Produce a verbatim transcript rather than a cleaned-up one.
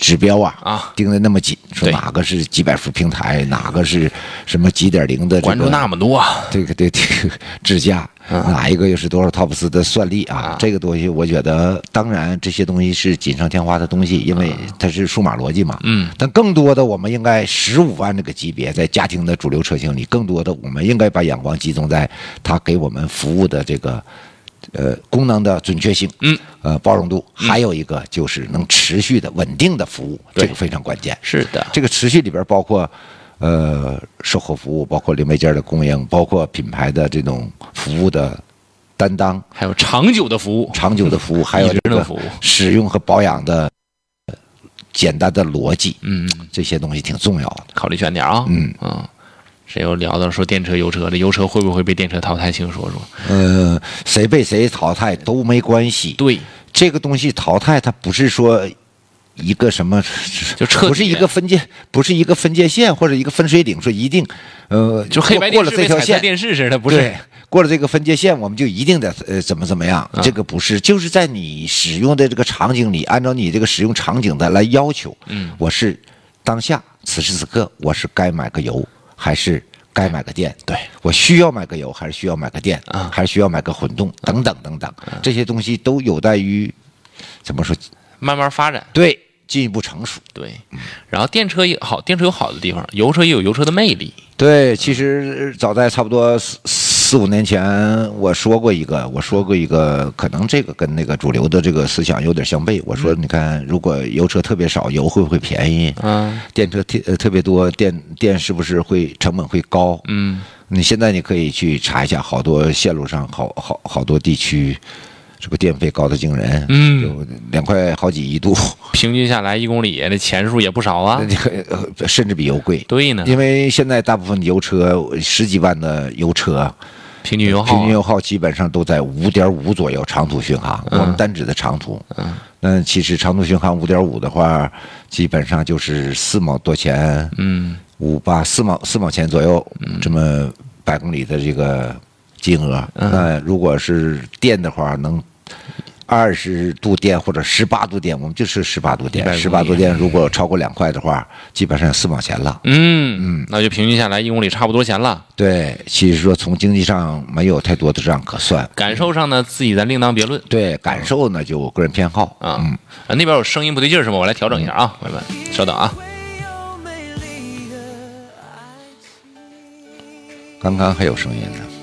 指标啊啊定的那么紧，说对哪个是几百伏平台，哪个是什么几点零的、这个， 关注那么多啊， 这个这这个支架，哪一个又是多少 TOPS 的算力啊？ 啊这个东西我觉得，当然这些东西是锦上添花的东西，因为它是数码逻辑嘛。 嗯。 但更多的，我们应该十五万这个级别，在家庭的主流车型里，更多的我们应该把眼光集中在它给我们服务的这个。呃，功能的准确性， 嗯， 呃，包容度，还有一个就是能持续的、稳定的服务， 对这个非常关键。 是的， 这个持续里边包括，呃，售后服务，包括零配件的供应，包括品牌的这种服务的担当， 还有长久的服务， 长久的服务，还有这个一直的服务使用和保养的呃简单的逻辑， 嗯， 这些东西挺重要的。 考虑全点啊， 嗯嗯。谁又聊到说电车、油车，这油车会不会被电车淘汰？请说说。 呃，谁被谁淘汰都没关系。 对， 这个东西淘汰，它不是说一个什么， 就彻底不是一个分界，不是一个分界线或者一个分水岭，说一定，呃， 就黑白过了电视被彩色这条线， 电视似的，不是对？过了这个分界线，我们就一定得呃怎么怎么样？ 啊这个不是，就是在你使用的这个场景里，按照你这个使用场景的来要求。 嗯， 我是当下此时此刻，我是该买个油还是？该买个电， 对我需要买个油，还是需要买个电， 啊还是需要买个混动，等等等等，这些东西都有待于怎么说？ 慢慢发展。 对，进一步成熟。 对，然后电车也好，电车有好的地方，油车也有油车的魅力。 对，其实早在差不多四四五年前，我说过一个，我说过一个，可能这个跟那个主流的这个思想有点相悖。我说，你看，如果油车特别少，油会不会便宜？ 嗯， 电车特呃特别多，电电是不是会成本会高？ 嗯， 你现在你可以去查一下，好多线路上好好好多地区，这个电费高的惊人， 嗯， 有两块好几一度， 平均下来一公里的钱数也不少啊。 呃甚至比油贵。 对呢， 因为现在大部分油车十几万的油车， 平均油耗啊， 平均油耗基本上都在五点五左右，长途巡航。 嗯我们单指的长途。 嗯， 那其实长途巡航五点五的话，基本上就是四毛多钱， 嗯， 五八四毛四毛钱左右，这么百公里的这个金额。 嗯那如果是电的话，能二十度电或者十八度电，我们就是十八度电。 一百公里十八度电如果超过两块的话，基本上四毛钱了。 嗯嗯，那就平均下来一公里差不多钱了。 对，其实说从经济上没有太多的这样可算。 感受上呢，自己咱另当别论。 对，感受呢就个人偏好啊。 嗯， 啊，那边有声音不对劲儿是吗？我来调整一下啊，朋友们，稍等啊。 刚刚还有声音呢。